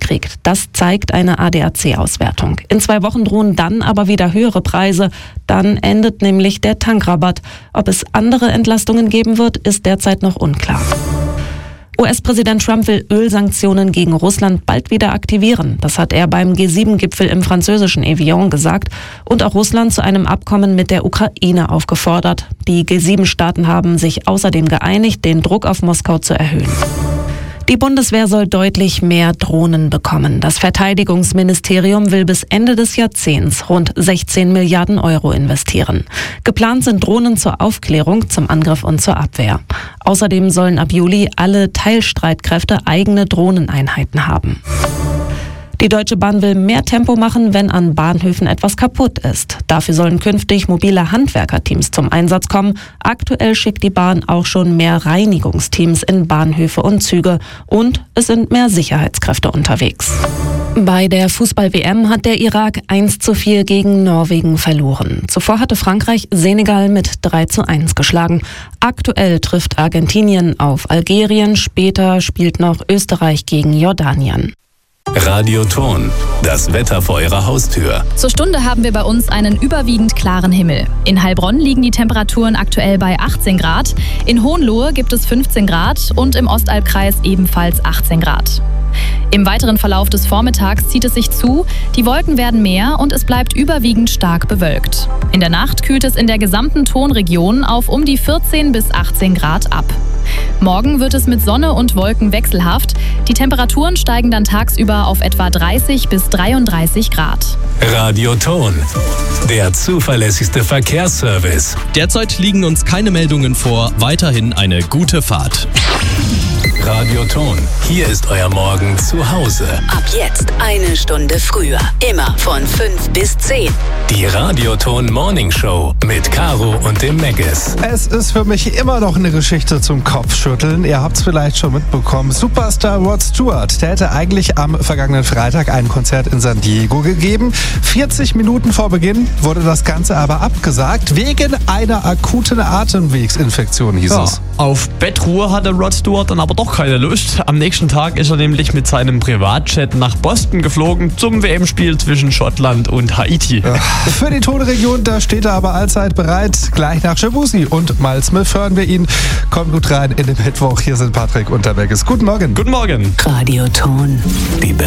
kriegt. Das zeigt eine ADAC-Auswertung. In 2 Wochen drohen dann aber wieder höhere Preise. Dann endet nämlich der Tankrabatt. Ob es andere Entlastungen geben wird, ist derzeit noch unklar. US-Präsident Trump will Ölsanktionen gegen Russland bald wieder aktivieren. Das hat er beim G7-Gipfel im französischen Evian gesagt und auch Russland zu einem Abkommen mit der Ukraine aufgefordert. Die G7-Staaten haben sich außerdem geeinigt, den Druck auf Moskau zu erhöhen. Die Bundeswehr soll deutlich mehr Drohnen bekommen. Das Verteidigungsministerium will bis Ende des Jahrzehnts rund 16 Milliarden Euro investieren. Geplant sind Drohnen zur Aufklärung, zum Angriff und zur Abwehr. Außerdem sollen ab Juli alle Teilstreitkräfte eigene Drohneneinheiten haben. Die Deutsche Bahn will mehr Tempo machen, wenn an Bahnhöfen etwas kaputt ist. Dafür sollen künftig mobile Handwerkerteams zum Einsatz kommen. Aktuell schickt die Bahn auch schon mehr Reinigungsteams in Bahnhöfe und Züge. Und es sind mehr Sicherheitskräfte unterwegs. Bei der Fußball-WM hat der Irak 1:4 gegen Norwegen verloren. Zuvor hatte Frankreich Senegal mit 3:1 geschlagen. Aktuell trifft Argentinien auf Algerien. Später spielt noch Österreich gegen Jordanien. Radioton, das Wetter vor Ihrer Haustür. Zur Stunde haben wir bei uns einen überwiegend klaren Himmel. In Heilbronn liegen die Temperaturen aktuell bei 18 Grad, in Hohenlohe gibt es 15 Grad und im Ostalbkreis ebenfalls 18 Grad. Im weiteren Verlauf des Vormittags zieht es sich zu, die Wolken werden mehr und es bleibt überwiegend stark bewölkt. In der Nacht kühlt es in der gesamten Tonregion auf um die 14 bis 18 Grad ab. Morgen wird es mit Sonne und Wolken wechselhaft. Die Temperaturen steigen dann tagsüber auf etwa 30 bis 33 Grad. Radioton, der zuverlässigste Verkehrsservice. Derzeit liegen uns keine Meldungen vor. Weiterhin eine gute Fahrt. Radioton, hier ist euer Morgen zu Hause. Ab jetzt 1 Stunde früher. Immer von 5 bis 10. Die Radioton Morning Show mit Caro und dem Meggis. Es ist für mich immer noch eine Geschichte zum Kopfschütteln. Ihr habt es vielleicht schon mitbekommen. Superstar Rod Stewart, der hätte eigentlich am vergangenen Freitag ein Konzert in San Diego gegeben. 40 Minuten vor Beginn wurde das Ganze aber abgesagt, wegen einer akuten Atemwegsinfektion, hieß es. Auf Bettruhe hatte Rod Stewart dann aber doch keine Lust. Am nächsten Tag ist er nämlich mit seinem Privatjet nach Boston geflogen zum WM-Spiel zwischen Schottland und Haiti. Für die Tonregion, da steht er aber allzeit bereit. Gleich nach Shabusi und Miles Smith hören wir ihn. Kommt gut rein in den Mittwoch. Hier sind Patrick und der Meggis. Guten Morgen. Guten Morgen. Radioton. Die